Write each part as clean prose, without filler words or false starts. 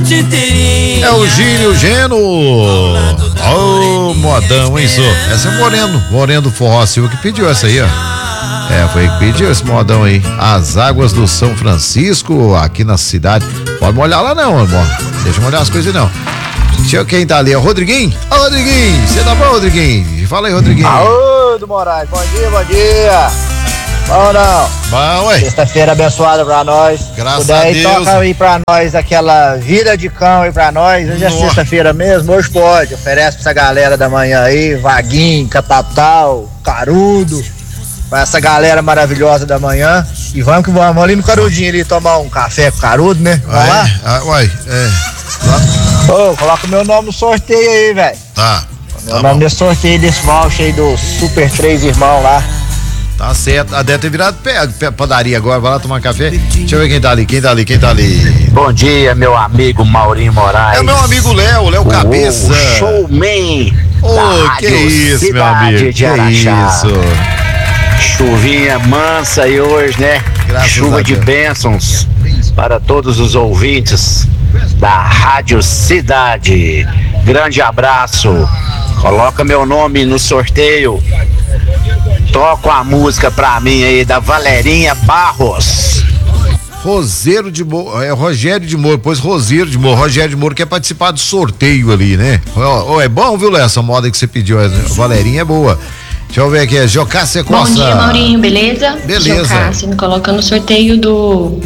É o Gílio Geno. Ô, modão, hein, só? Essa é Moreno do Forró Silva que pediu essa aí, ó. Foi ele que pediu esse modão aí. As águas do São Francisco, aqui na cidade. Pode molhar lá não, amor. Deixa eu molhar as coisas não. Deixa eu, quem tá ali? É o Rodriguinho? Ô, Rodriguinho, você tá bom, Rodriguinho? Fala aí, Rodriguinho. Aô, do Moraes, bom dia. Bom não? Bom, ué. Sexta-feira abençoada pra nós. Graças a Deus. Toca aí pra nós aquela vida de cão aí pra nós. Hoje é sexta-feira mesmo, hoje pode. Oferece pra essa galera da manhã aí, Vaguinho, Catatal, Carudo. Pra essa galera maravilhosa da manhã. E vamos que vamos ali no Carudinho ali tomar um café com o Carudo, né? Vamos lá? Ô, coloca o meu nome no sorteio aí, velho. Tá. Meu nome nesse sorteio desse voucher aí do Super 3 Irmãos lá. Tá certo. Deve ter virado padaria agora. Vai lá tomar café. Deixa eu ver quem tá ali. Bom dia, meu amigo Maurinho Moraes. É o meu amigo Léo Cabeça. Showman. Que isso, meu amigo. Que isso. Chuvinha mansa aí hoje, né? Chuva de bênçãos para todos os ouvintes da Rádio Cidade. Grande abraço. Coloca meu nome no sorteio. Toca a música pra mim aí da Valerinha Barros. Rogério de Moura, pois Rogério de Moura quer participar do sorteio ali, né? É bom, viu, Léo? Essa moda que você pediu, a Valerinha é boa. Deixa eu ver aqui, Jocássia Costa. Bom dia, Maurinho, beleza? Beleza. Jocássia, me colocando no sorteio do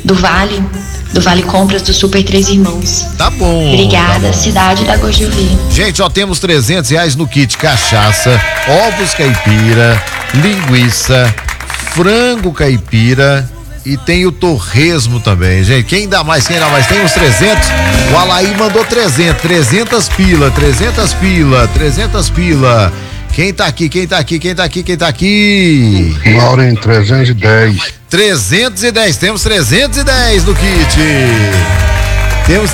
Vale Compras do Super 3 Irmãos. Tá bom. Obrigada, tá bom. Cidade da Gosto de Ouvir. Gente, ó, temos R$300 no kit cachaça, ovos caipira, linguiça, frango caipira e tem o torresmo também, gente. Quem dá mais? Tem uns 300? O Alaí mandou 300 pila. Quem tá aqui? Lauren, 310. 310, temos 310 no kit. Temos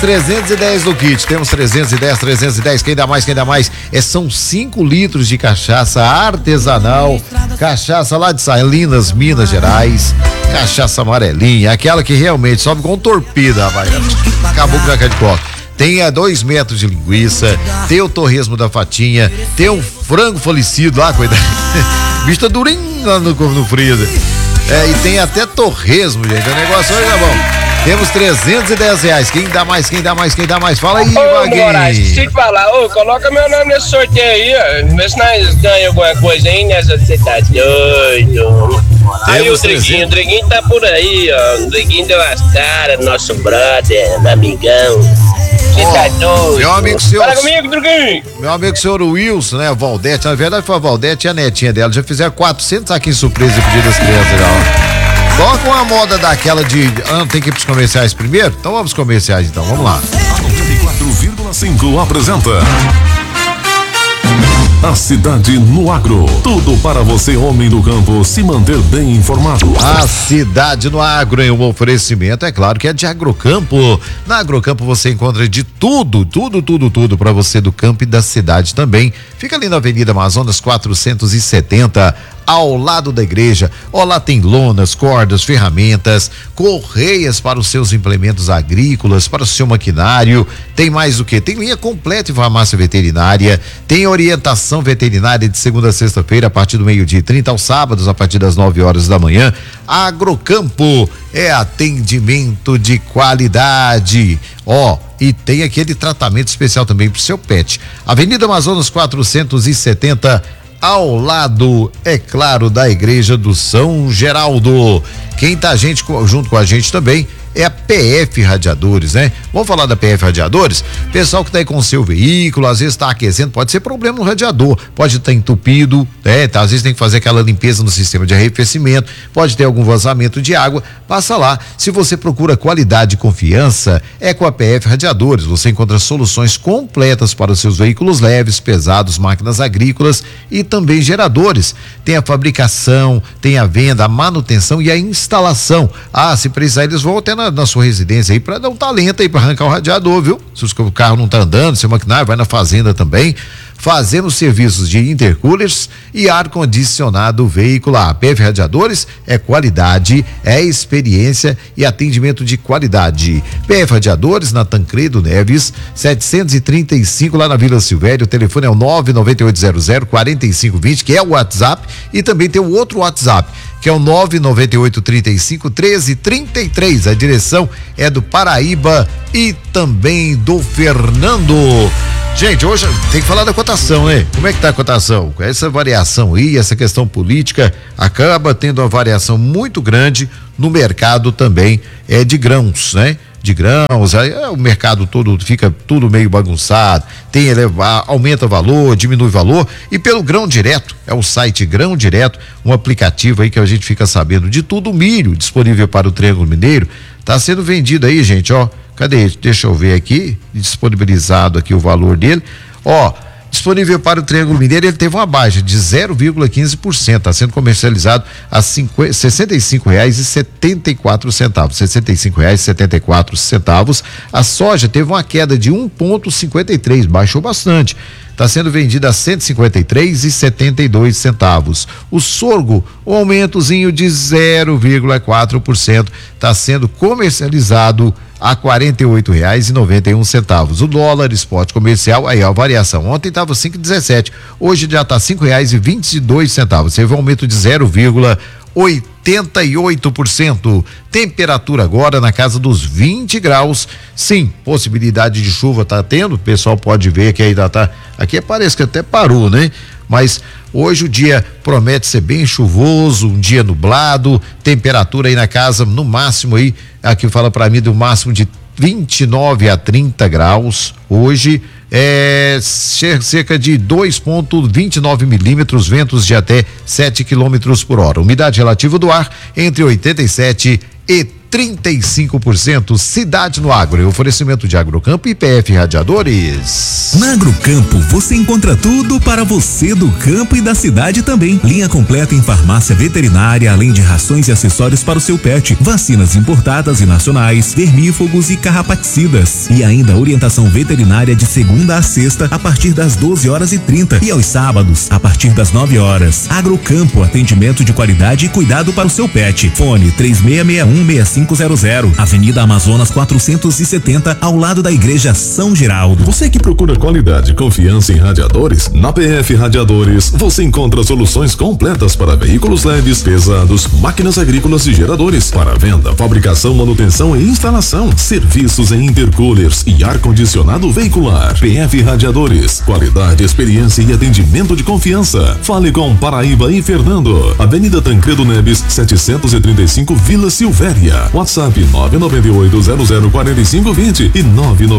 310. Quem dá mais? São 5 litros de cachaça artesanal. Cachaça lá de Salinas, Minas Gerais. Cachaça amarelinha, aquela que realmente sobe com torpida, rapaz. Acabou com a cara de coca. Tem 2 metros de linguiça, tem o torresmo da fatinha, tem um frango falecido lá, coitado. Bicho tá durinho lá no freezer. E tem até torresmo, gente. O negócio hoje é bom. Temos R$310. Quem dá mais? Fala aí, Vaguinho. Moraes, deixa eu te falar. Coloca meu nome nesse sorteio aí, ó. Vê se nós ganhamos alguma coisa aí nessa. Você tá doido. Aí o Driguinho tá por aí, ó. O Driguinho deu as caras, nosso brother, amigão. Você tá doido. Meu amigo senhor. Fala comigo, Driguinho. Meu amigo senhor Wilson, né? Valdete. Na verdade foi a Valdete e a netinha dela. Já fizeram 400 aqui em surpresa e pedido das crianças já, ó. Toca uma moda daquela de. Tem que ir pros comerciais primeiro? Então vamos pros comerciais então, vamos lá. 94,5 apresenta A Cidade no Agro. Tudo para você, homem do campo, se manter bem informado. A Cidade no Agro, em um oferecimento, é claro que é de Agrocampo. Na Agrocampo você encontra de tudo para você do campo e da cidade também. Fica ali na Avenida Amazonas 470, ao lado da igreja. Lá tem lonas, cordas, ferramentas, correias para os seus implementos agrícolas, para o seu maquinário. Tem mais o que? Tem linha completa em farmácia veterinária, tem orientação veterinária de segunda a sexta-feira a partir do 12h30, aos sábados a partir das 9 horas da manhã. Agrocampo é atendimento de qualidade. E tem aquele tratamento especial também para o seu pet. Avenida Amazonas 470, ao lado, é claro, da Igreja do São Geraldo. Quem tá junto com a gente também é a PF Radiadores, né? Vamos falar da PF Radiadores? Pessoal que tá aí com o seu veículo, às vezes tá aquecendo, pode ser problema no radiador, pode estar entupido, às vezes tem que fazer aquela limpeza no sistema de arrefecimento, pode ter algum vazamento de água, passa lá. Se você procura qualidade e confiança, é com a PF Radiadores. Você encontra soluções completas para os seus veículos leves, pesados, máquinas agrícolas e também geradores. Tem a fabricação, tem a venda, a manutenção e a instalação. Se precisar, eles vão até na sua residência aí para dar um talento aí para arrancar o radiador, viu? Se o carro não tá andando, seu maquinário vai na fazenda também. Fazemos serviços de intercoolers e ar-condicionado veicular. PF Radiadores é qualidade, é experiência e atendimento de qualidade. PF Radiadores na Tancredo Neves, 735 lá na Vila Silvério. O telefone é o 99800-4520, que é o WhatsApp, e também tem o outro WhatsApp, que é o 998351333. A direção é do Paraíba e também do Fernando. Gente, hoje tem que falar da cotação, né? Como é que tá a cotação? Essa variação aí, essa questão política acaba tendo uma variação muito grande no mercado também de grãos, né? De grãos, aí o mercado todo fica tudo meio bagunçado, aumenta valor, diminui valor, e pelo Grão Direto, é o site Grão Direto, um aplicativo aí que a gente fica sabendo de tudo. O milho disponível para o Triângulo Mineiro tá sendo vendido aí, gente, ó, cadê? Deixa eu ver aqui, disponibilizado aqui o valor dele, ó, disponível para o Triângulo Mineiro, ele teve uma baixa de 0,15%, está sendo comercializado a R$ 65,74, R$ 65,74. A soja teve uma queda de 1,53, baixou bastante. Está sendo vendida a R$ 153,72. O sorgo, um aumentozinho de 0,4%, está sendo comercializado a R$ 48,91. O dólar spot comercial, aí a variação, ontem estava 5,17, hoje já está R$ 5,22. Teve um aumento de 0,88%. Temperatura agora na casa dos 20 graus. Sim, possibilidade de chuva tá tendo, o pessoal pode ver que ainda tá, aqui parece que até parou, né? Mas hoje o dia promete ser bem chuvoso, um dia nublado, temperatura aí na casa no máximo aí, aqui fala para mim do máximo de 29 a 30 graus. Hoje é cerca de 2,29 milímetros, ventos de até 7 quilômetros por hora. Umidade relativa do ar entre 87 e 35%. Cidade no Agro, oferecimento de Agrocampo e PF Radiadores. Na Agrocampo você encontra tudo para você do campo e da cidade também. Linha completa em farmácia veterinária, além de rações e acessórios para o seu pet, vacinas importadas e nacionais, vermífugos e carrapaticidas. E ainda orientação veterinária de segunda a sexta a partir das 12h30 e aos sábados a partir das 9h. Agrocampo, atendimento de qualidade e cuidado para o seu pet. Fone 3661-6500, Avenida Amazonas 470, ao lado da Igreja São Geraldo. Você que procura qualidade e confiança em radiadores, na PF Radiadores você encontra soluções completas para veículos leves, pesados, máquinas agrícolas e geradores, para venda, fabricação, manutenção e instalação, serviços em intercoolers e ar-condicionado veicular. PF Radiadores, qualidade, experiência e atendimento de confiança. Fale com Paraíba e Fernando, Avenida Tancredo Neves 735, Vila Silvéria. WhatsApp 998004520 e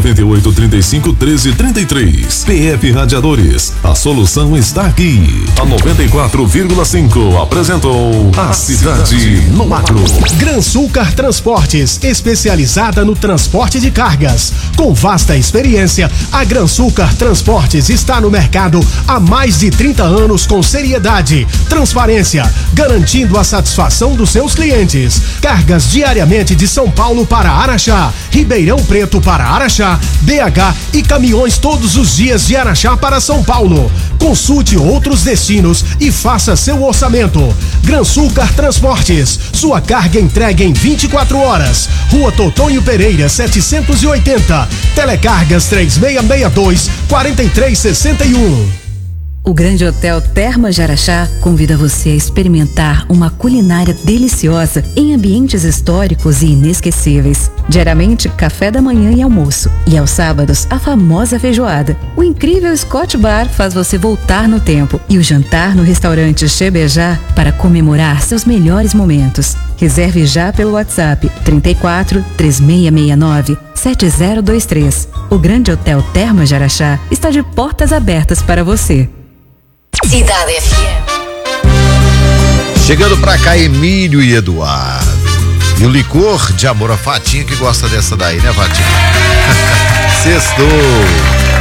998351333. PF Radiadores, a solução está aqui. A 94,5 apresentou a Cidade no Agro. Gransulcar Transportes, especializada no transporte de cargas. Com vasta experiência, a Gransulcar Transportes está no mercado há mais de 30 anos com seriedade, transparência, garantindo a satisfação dos seus clientes. Cargas diariamente de São Paulo para Araxá, Ribeirão Preto para Araxá, BH e caminhões todos os dias de Araxá para São Paulo. Consulte outros destinos e faça seu orçamento. Gransulcar Transportes, sua carga entregue em 24 horas. Rua Totonho Pereira 780, Telecargas 3662-4361. O Grande Hotel Termas de Araxá convida você a experimentar uma culinária deliciosa em ambientes históricos e inesquecíveis. Diariamente, café da manhã e almoço. E aos sábados, a famosa feijoada. O incrível Scott Bar faz você voltar no tempo. E o jantar no restaurante Chebejá para comemorar seus melhores momentos. Reserve já pelo WhatsApp 34 3669 7023. O Grande Hotel Termas de Araxá está de portas abertas para você. Cidade FM. Chegando pra cá, Emílio e Eduardo. E o licor de amor, a Fatinha que gosta dessa daí, né, Fatinha? Sextou.